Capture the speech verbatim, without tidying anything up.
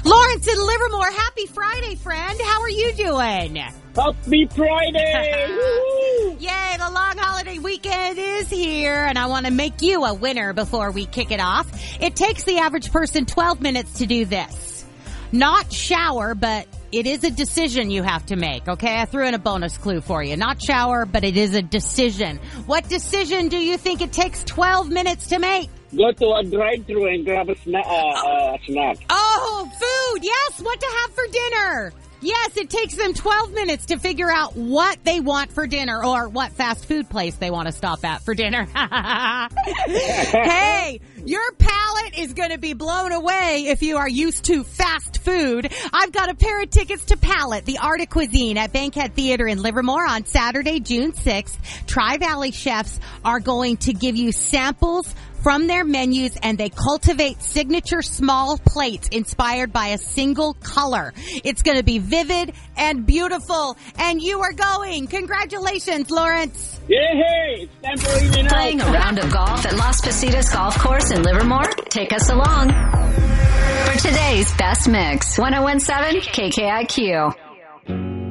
Lawrence in Livermore, happy Friday, friend. How are you doing? Happy Friday! Yay, the long holiday weekend is here, and I want to make you a winner before we kick it off. It takes the average person twelve minutes to do this. Not shower, but it is a decision you have to make, okay? I threw in a bonus clue for you. Not shower, but it is a decision. What decision do you think it takes twelve minutes to make? Go to a drive-thru and grab a sna- uh, uh, snack. Oh, food! Yes, what to have for dinner. Yes, it takes them twelve minutes to figure out what they want for dinner or what fast food place they want to stop at for dinner. Hey, your palate is going to be blown away if you are used to fast food. I've got a pair of tickets to Palate, the art of cuisine at Bankhead Theater in Livermore on Saturday, June sixth. Tri-Valley chefs are going to give you samples from their menus, and they cultivate signature small plates inspired by a single color. It's going to be vivid and beautiful, and you are going. Congratulations, Lawrence. Yay! It's time for evening out. Playing a round of golf at Las Positas Golf Course in Livermore? Take us along for today's best mix. one oh one point seven K K I Q.